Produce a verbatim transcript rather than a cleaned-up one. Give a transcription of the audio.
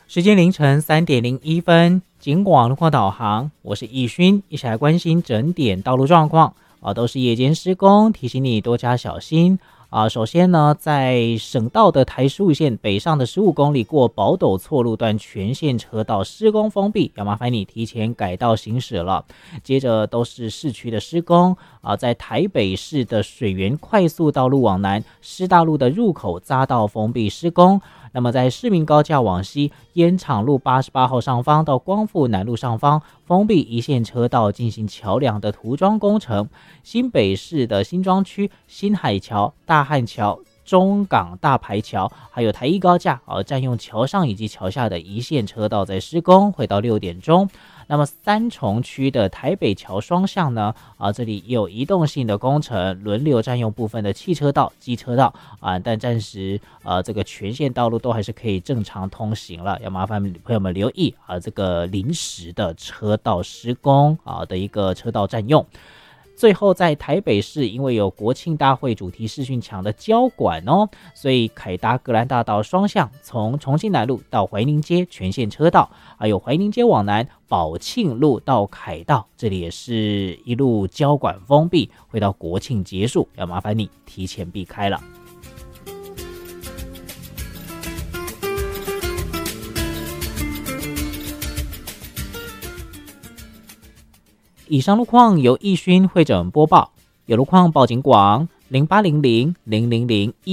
时间凌晨三点零一分，警广路况导航，我是易勋，一起来关心整点道路状况啊，都是夜间施工，提醒你多加小心啊。首先呢，在省道的台十五线北上的十五公里过宝斗错路段全线车道施工封闭，要麻烦你提前改道行驶了。接着都是市区的施工啊，在台北市的水源快速道路往南，师大路的入口匝道封闭施工。那么在市民高架往西，烟厂路八十八号上方到光复南路上方封闭一线车道进行桥梁的涂装工程。新北市的新庄区新海桥、大汉桥、中港大排桥，还有台一高架啊，占用桥上以及桥下的一线车道在施工，会到六点钟。那么三重区的台北桥双向呢，啊，这里也有移动性的工程，轮流占用部分的汽车道、机车道啊，但暂时呃这个全线道路都还是可以正常通行了，要麻烦朋友们留意啊，这个临时的车道施工啊的一个车道占用。最后在台北市，因为有国庆大会主题视讯墙的交管哦，所以凯达格兰大道双向从重庆南路到怀宁街全线车道，还有怀宁街往南宝庆路到凯道，这里也是一路交管封闭，会到国庆结束，要麻烦你提前避开了。以上路况由易勋会诊播报，有路况报警广零八零零零零零一。